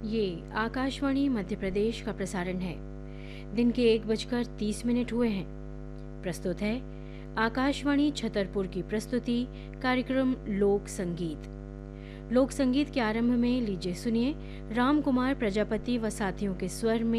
ये आकाशवाणी मध्य प्रदेश का प्रसारण है। दिन के 1:30 हुए हैं। प्रस्तुत है आकाशवाणी छतरपुर की प्रस्तुति कार्यक्रम लोक संगीत। लोक संगीत के आरंभ में लीजिए सुनिए राम कुमार प्रजापति व साथियों के स्वर में